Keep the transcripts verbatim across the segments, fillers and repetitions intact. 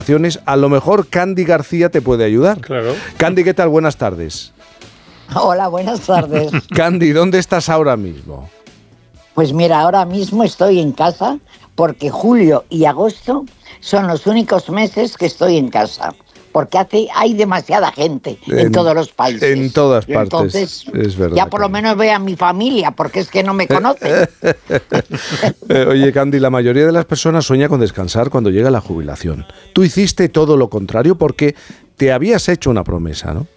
A lo mejor Candy García te puede ayudar. Claro. Candy, ¿qué tal? Buenas tardes. Hola, buenas tardes. Candy, ¿dónde estás ahora mismo? Pues mira, ahora mismo estoy en casa porque julio y agosto son los únicos meses que estoy en casa. Porque hace, hay demasiada gente en, en todos los países. En todas partes. Entonces, es verdad. Ya por lo menos veo a mi familia, porque es que no me conocen. Oye, Candy, la mayoría de las personas sueña con descansar cuando llega la jubilación. Tú hiciste todo lo contrario porque te habías hecho una promesa, ¿no?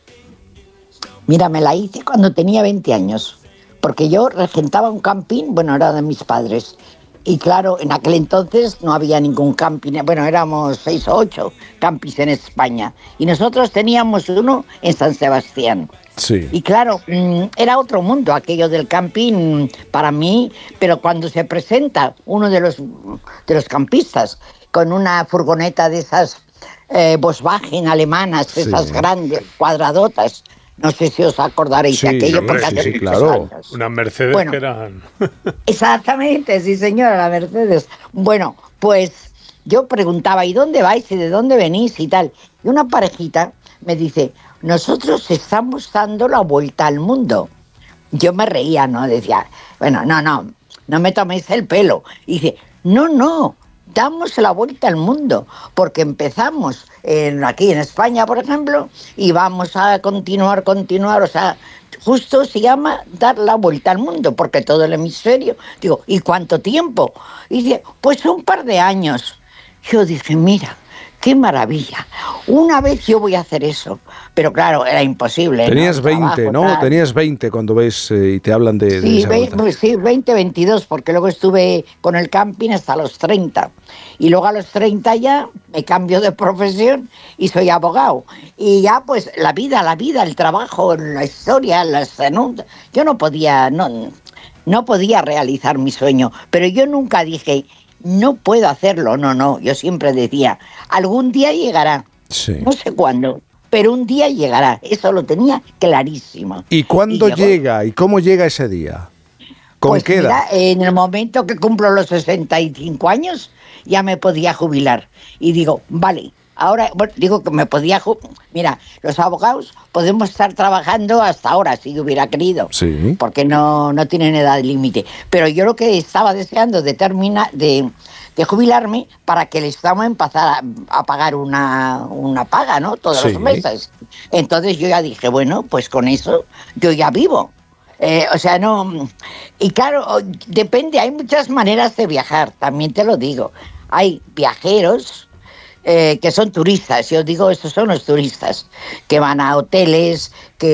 Mira, me la hice cuando tenía veinte años. Porque yo regentaba un camping, bueno, era de mis padres. Y claro, en aquel entonces no había ningún camping, bueno, éramos seis o ocho campings en España. Y nosotros teníamos uno en San Sebastián. Sí. Y claro, era otro mundo aquello del camping para mí, pero cuando se presenta uno de los, de los campistas con una furgoneta de esas eh, Volkswagen alemanas, sí. Esas grandes, cuadradotas, no sé si os acordaréis sí, de aquello, hombre, porque sí, hace sí, claro. años. Unas Mercedes bueno, que eran... Exactamente, sí señora, la Mercedes. Bueno, pues yo preguntaba, ¿y dónde vais? ¿Y de dónde venís? Y tal. Y una parejita me dice, nosotros estamos dando la vuelta al mundo. Yo me reía, ¿no? Decía, bueno, no, no, no me toméis el pelo. Y dice, no, no, damos la vuelta al mundo, porque empezamos en, aquí en España, por ejemplo, y vamos a continuar, continuar, o sea, justo se llama dar la vuelta al mundo, porque todo el hemisferio, digo, ¿y cuánto tiempo? Y dice, pues un par de años. Yo dije, mira, qué maravilla, una vez yo voy a hacer eso, pero claro, era imposible. Tenías ¿no? veinte, Trabajo, ¿no? tal. Tenías veinte cuando ves eh, y te hablan de, sí, de esa veinte, vuelta. sí, veinte, veintidós, porque luego estuve con el camping hasta los treinta. Y luego a los treinta ya me cambio de profesión y soy abogado. Y ya pues la vida, la vida, el trabajo, la historia, las denuncias. Yo no podía, no, no podía realizar mi sueño, pero yo nunca dije, no puedo hacerlo, no, no. Yo siempre decía, algún día llegará, Sí. no sé cuándo, pero un día llegará. Eso lo tenía clarísimo. ¿Y cuándo y llegó. llega? ¿Y cómo llega ese día? ¿Con Pues qué edad? mira, en el momento que cumplo los sesenta y cinco años, ya me podía jubilar. Y digo, vale, ahora, bueno, digo que me podía jubilar. Mira, los abogados podemos estar trabajando hasta ahora, si hubiera querido. Sí. Porque no, no tienen edad límite. Pero yo lo que estaba deseando de terminar, de, de jubilarme, para que el Estado empezara a, a pagar una, una paga, ¿no? Todos Sí. los meses. Entonces yo ya dije, bueno, pues con eso yo ya vivo. Eh, o sea, no... Y claro, depende, hay muchas maneras de viajar, también te lo digo. Hay viajeros eh, que son turistas, yo digo, estos son los turistas, que van a hoteles,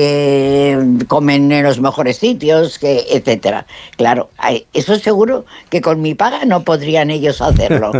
que comen en los mejores sitios, que etcétera. Claro, hay, eso seguro que con mi paga no podrían ellos hacerlo.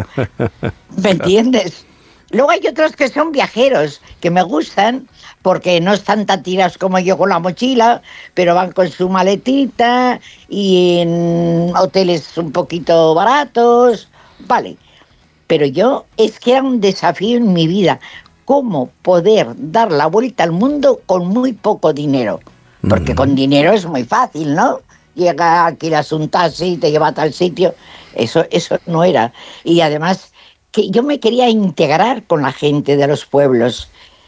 ¿Me entiendes? Luego hay otros que son viajeros, que me gustan, porque no están tan tirados como yo con la mochila, pero van con su maletita y en hoteles un poquito baratos, vale. Pero yo, es que era un desafío en mi vida, cómo poder dar la vuelta al mundo con muy poco dinero. Porque mm. con dinero es muy fácil, ¿no? Llega, alquilas un taxi, te lleva a tal sitio, eso, eso no era. Y además, que yo me quería integrar con la gente de los pueblos.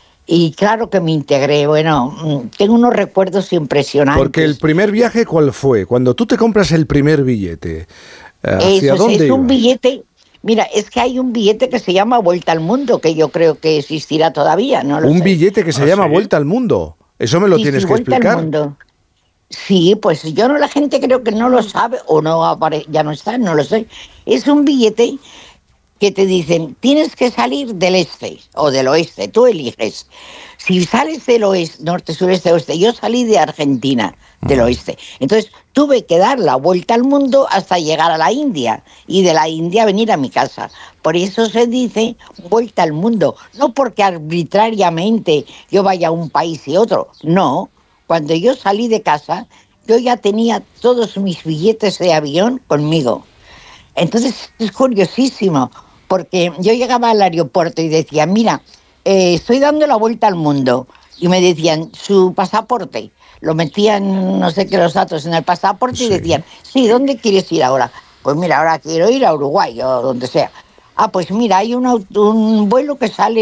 Y claro que me integré. Bueno, tengo unos recuerdos impresionantes. Porque el primer viaje, ¿cuál fue? Cuando tú te compras el primer billete, ¿hacia Eso, dónde es ibas? un billete. Mira, es que hay un billete que se llama Vuelta al Mundo, que yo creo que existirá todavía, ¿no? Lo un sé. billete que se ¿Ah, llama sí? Vuelta al Mundo. Eso me lo Sí, tienes sí, que Vuelta explicar. al Mundo. Sí, pues yo no, la gente creo que no lo sabe o no apare- ya no está, no lo sé. Es un billete que te dicen, tienes que salir del este o del oeste, tú eliges. Si sales del oeste, norte, sureste, oeste, yo salí de Argentina, del oeste. Entonces tuve que dar la vuelta al mundo hasta llegar a la India y de la India venir a mi casa. Por eso se dice vuelta al mundo, no porque arbitrariamente yo vaya a un país y otro, no. Cuando yo salí de casa, yo ya tenía todos mis billetes de avión conmigo. Entonces es curiosísimo, porque yo llegaba al aeropuerto y decía, mira, eh, estoy dando la vuelta al mundo. Y me decían, su pasaporte. Lo metían, no sé qué, los datos en el pasaporte sí. Y decían, sí, ¿dónde quieres ir ahora? Pues mira, ahora quiero ir a Uruguay o donde sea. Ah, pues mira, hay un, aut- un vuelo que sale